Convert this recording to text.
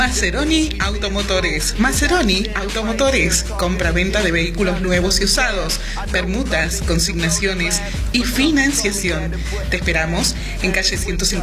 Maseroni Automotores. Maseroni Automotores. Compra-venta de vehículos nuevos y usados, permutas, consignaciones y financiación. Te esperamos en calle 150.